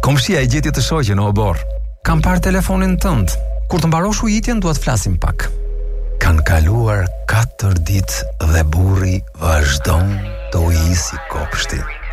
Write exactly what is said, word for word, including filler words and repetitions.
Komshia i gjeti të shoqen o borr. Kam parë telefonin tënd. Kur të mbarosh ujitjen, dua të flasim pak. Kan kaluar katër ditë dhe burri vazhdon të ujisi kopshtin.